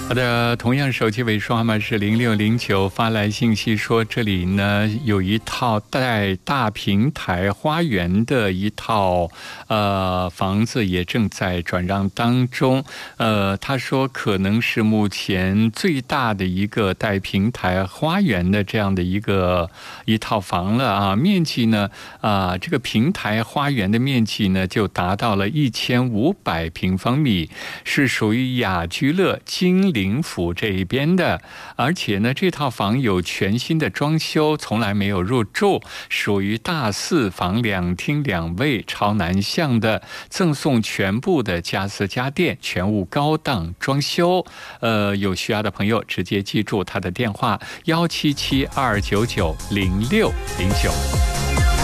好的，同样手机尾数号码是0609，发来信息说这里呢有一套带大平台花园的一套房子也正在转让当中。他说可能是目前最大的一个带平台花园的这样的一套房了啊，面积呢这个平台花园的面积呢就达到了1500平方米，是属于雅居乐金陵府这一边的，而且呢这套房有全新的装修，从来没有入住，属于大4房2厅2卫超南向的，赠送全部的家私家电，全屋高档装修。有需要的朋友直接记住他的电话：177-299-0609。